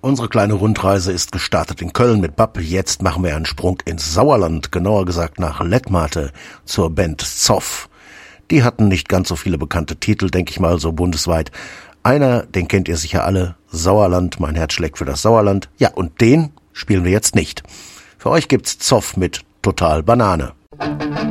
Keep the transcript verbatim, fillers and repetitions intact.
Unsere kleine Rundreise ist gestartet in Köln mit Bab. Jetzt machen wir einen Sprung ins Sauerland, genauer gesagt nach Letmathe, zur Band Zoff. Die hatten nicht ganz so viele bekannte Titel, denke ich mal, so bundesweit. Einer, den kennt ihr sicher alle, Sauerland, mein Herz schlägt für das Sauerland. Ja, und den spielen wir jetzt nicht. Für euch gibt's Zoff mit Total Banane.